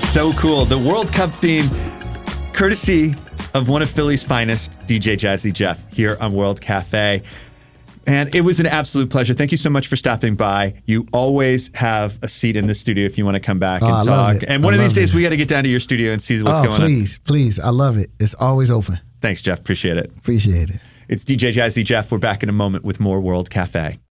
So cool. The World Cup theme, courtesy of one of Philly's finest, DJ Jazzy Jeff, here on World Cafe. And it was an absolute pleasure. Thank you so much for stopping by. You always have a seat in the studio if you want to come back and talk. And one of these days, we got to get down to your studio and see what's going on. Please. I love it. It's always open. Thanks, Jeff. Appreciate it. Appreciate it. It's DJ Jazzy Jeff. We're back in a moment with more World Cafe.